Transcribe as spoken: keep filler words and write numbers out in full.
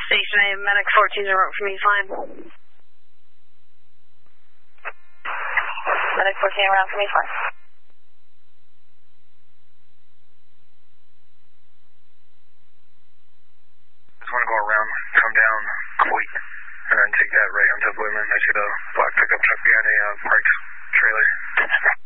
Station A, medic fourteen zero for me, fine. Medic fourteen around for me, fine. Just want to go around, come down, Coit, and then take that right onto Bloomin. I see the black pickup truck behind a uh, parked trailer.